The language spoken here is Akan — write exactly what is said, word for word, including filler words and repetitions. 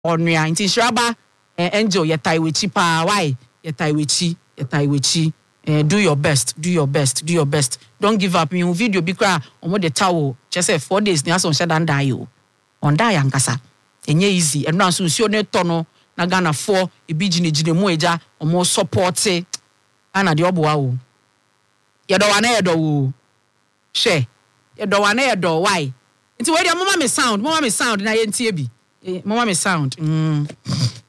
onua nti Shiraba Angel ye tai wechi pa why ye tai wechi ye tai wechi eh, do your best do your best do your best don't give up me video bi kra omo de tawo chese four days ni aso shedan die o on die ankasa enye easy eno anso nsuo ne to no na Ghana four e bi gine gine mu eja omo support ana de oboa o ye do wana ye do o she ye do wana ye do why nti we de mama me sound mama me sound na ye ntie bi mama me sound mm